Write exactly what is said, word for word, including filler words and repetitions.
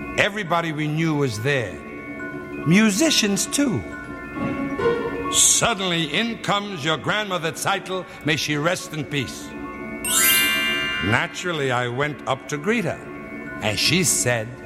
Everybody we knew was there. Musicians, too. Suddenly, in comes your grandmother Zeitel, may she rest in peace. Naturally, I went up to greet her, and she said,